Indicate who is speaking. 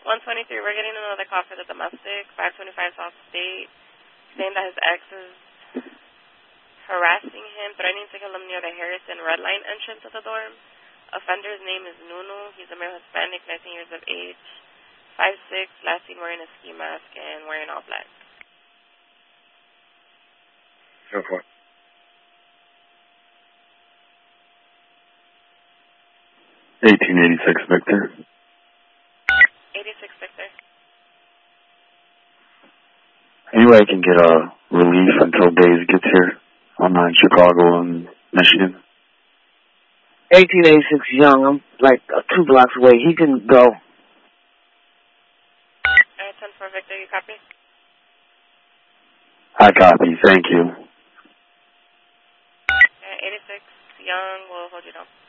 Speaker 1: 123, we're getting another call for the domestic, 525 South State, saying that his ex is harassing him, threatening to kill him near the Harrison Red Line entrance of the dorm. Offender's name is Nunu. He's a male Hispanic, 19 years of age, 5'6", last seen wearing a ski mask and wearing all black.
Speaker 2: So far. 1886 Victor.
Speaker 1: 86 Victor.
Speaker 2: Anyway, I can get relief until Days gets here on Chicago and Michigan.
Speaker 3: 1886 Young. I'm like 2 blocks away. He can go.
Speaker 1: Alright, 10-4 Victor, you copy?
Speaker 2: I copy. Thank you.
Speaker 1: 86 Young, we'll hold you down.